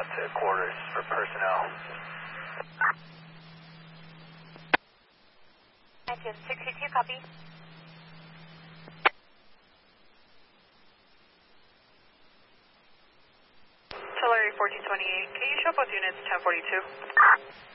out to quarters for personnel. 1962, copy. Tulare 1428, can you show both units 1042?